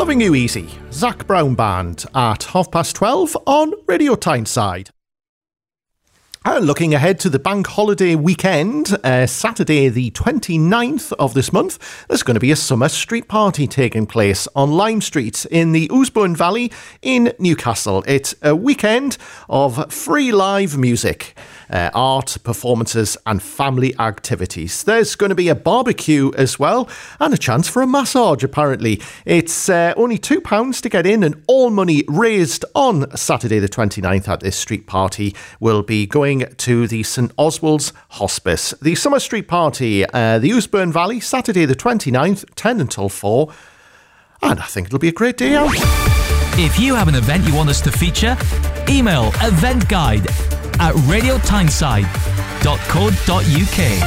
Loving You Easy, Zac Brown Band at 12:30 on Radio Tyneside. And looking ahead to the bank holiday weekend, Saturday the 29th of this month, there's going to be a summer street party taking place on Lime Street in the Ousbourne Valley in Newcastle. It's a weekend of free live music, art, performances and family activities. There's going to be a barbecue as well and a chance for a massage apparently. It's only £2 to get in, and all money raised on Saturday the 29th at this street party will be going to the St Oswald's Hospice. The Summer Street Party, the Ousbourne Valley, Saturday the 29th, 10 until 4. And I think it'll be a great day out. If you have an event you want us to feature, email eventguide@radiotyneside.co.uk.